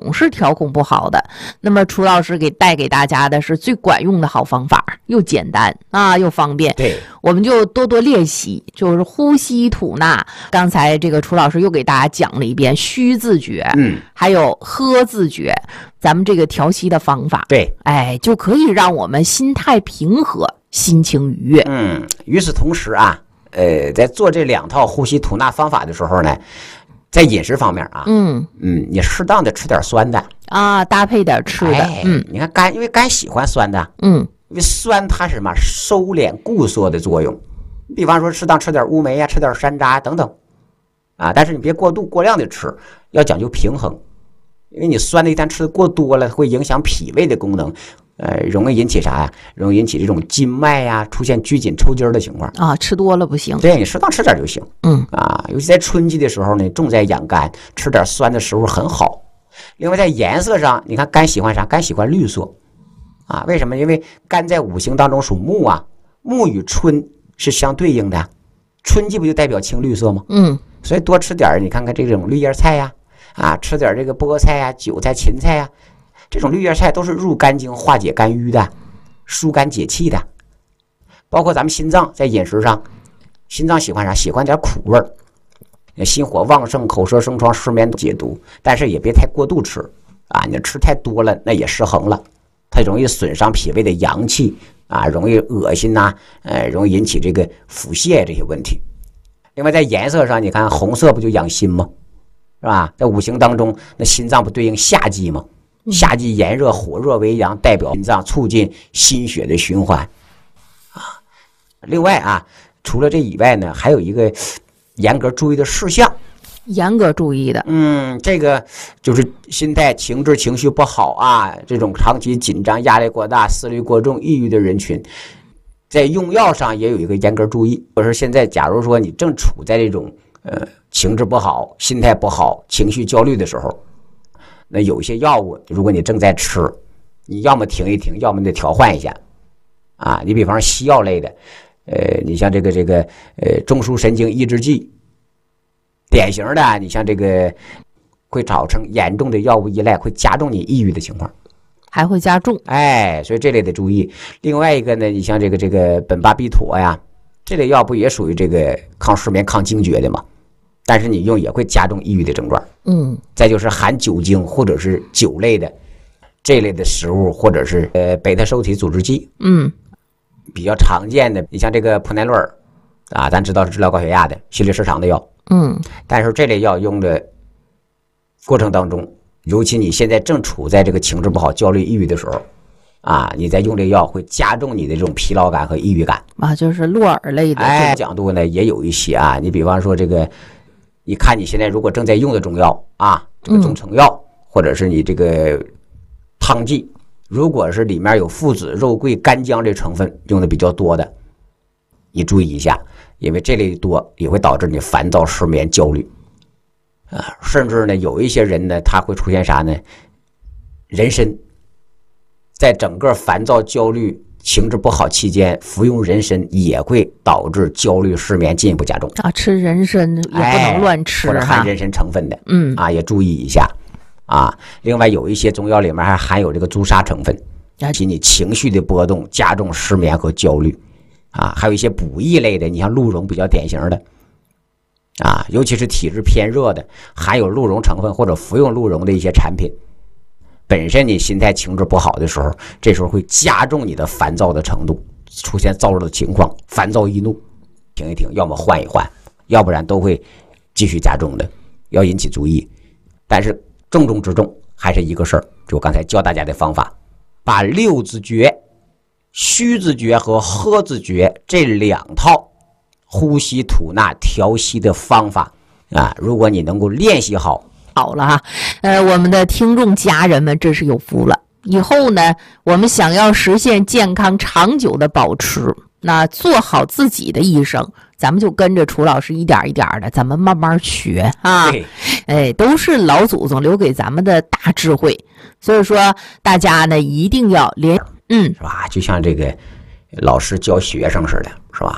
总是调控不好的。那么楚老师带给大家的是最管用的好方法，又简单啊，又方便。 对， 我们就多多练习，就是呼吸吐纳。刚才这个楚老师又给大家讲了一遍虚自觉，还有喝自觉，咱们这个调息的方法， 对， 哎，就可以让我们心态平和，心情愉悦。 与此同时啊，在做这2套呼吸吐纳方法的时候呢，在饮食方面啊，你适当的吃点酸的啊，搭配点吃的。 你看肝，因为肝喜欢酸的，因为酸它是什么收敛固缩的作用。比方说，适当吃点乌梅啊，吃点山楂等等啊，但是你别过度过量的吃，要讲究平衡。因为你酸的一旦吃的过多了，会影响脾胃的功能，容易引起啥呀？容易引起这种筋脉呀出现拘紧抽筋的情况啊，吃多了不行。 对，你适当吃点就行。尤其在春季的时候呢，重在养肝，吃点酸的食物很好。另外在颜色上，你看肝喜欢啥？肝喜欢绿色啊，为什么？因为肝在五行当中属木啊，木与春是相对应的，春季不就代表青绿色吗？所以多吃点，你看看这种绿叶菜呀。吃点这个菠菜呀、韭菜、芹菜呀，这种绿叶菜都是入肝经、化解肝郁的，疏肝解气的。包括咱们心脏在饮食上，心脏喜欢啥？喜欢点苦味儿。心火旺盛、口舌生疮、失眠解毒，但是也别太过度吃啊！你吃太多了，那也失衡了，它容易损伤脾胃的阳气啊，容易恶心呐，容易引起这个腹泻这些问题。另外在颜色上，你看红色不就养心吗？是吧？在五行当中，那心脏不对应夏季吗？夏季炎热，火热为阳，代表心脏，促进心血的循环啊。另外啊，除了这以外呢，还有一个严格注意的事项。 严格注意的， 这个就是心态、情志、情绪不好啊，这种长期紧张、压力过大、思虑过重、抑郁的人群，在用药上也有一个严格注意。或者现在，假如说你正处在这种情志不好、心态不好、情绪焦虑的时候，那有一些药物，如果你正在吃，你要么停一停，要么得调换一下啊。你比方说西药类的，你像这个中枢神经抑制剂，典型的，你像这个会造成严重的药物依赖，会加重你抑郁的情况， 还会加重。 所以这类得注意。另外一个呢，你像这个苯巴比妥呀，这类药不也属于这个抗失眠、抗惊厥的吗？但是你用也会加重抑郁的症状。再就是含酒精或者是酒类的这类的食物，或者是贝塔受体阻滞剂。比较常见的，你像这个普奈洛尔啊，咱知道是治疗高血压的，心律失常的药。但是这类药用的过程当中，尤其你现在正处在这个情志不好、焦虑、抑郁的时候啊，你在用这药会加重你的这种疲劳感和抑郁感啊，就是洛尔类的。 角度呢也有一些啊，你比方说这个。你看你现在如果正在用的中药啊，这个中成药，或者是你这个汤剂，如果是里面有附子、肉桂、干姜这成分用的比较多的，你注意一下，因为这类多也会导致你烦躁、失眠、焦虑甚至呢有一些人呢他会出现啥呢？人参在整个烦躁、焦虑、情志不好期间服用人参也会导致焦虑失眠进一步加重啊！吃人参也不能乱吃， 或者含人参成分的，也注意一下啊。另外有一些中药里面还含有这个朱砂成分，引起你情绪的波动，加重失眠和焦虑啊。还有一些补益类的，你像鹿茸比较典型的啊，尤其是体质偏热的，含有鹿茸成分或者服用鹿茸的一些产品。本身你心态情志不好的时候，这时候会加重你的烦躁的程度，出现躁热的情况，烦躁易怒，停一停，要么换一换，要不然都会继续加重的，要引起注意。但是重中之重还是一个事儿，就我刚才教大家的方法，把六字诀、虚字诀和喝字诀这2套呼吸吐纳调息的方法啊，如果你能够练习好了哈，我们的听众家人们真是有福了。以后呢，我们想要实现健康长久的保持，那做好自己的一生，咱们就跟着楚老师一点一点的，咱们慢慢学啊。都是老祖宗留给咱们的大智慧，所以说大家呢一定要是吧？ 就像这个老师教学生似的，是吧？